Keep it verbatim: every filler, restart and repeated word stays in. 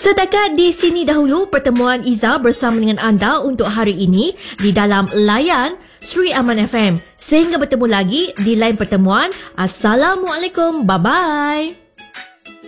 Setakat di sini dahulu pertemuan Iza bersama dengan anda untuk hari ini di dalam layan Sri Aman F M. Sehingga bertemu lagi di lain pertemuan. Assalamualaikum. Bye-bye.